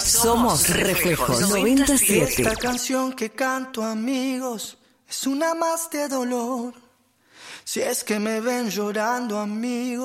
Somos Reflejos 97. Esta canción que canto, amigos, es una más de dolor. Si es que me ven llorando, amigos.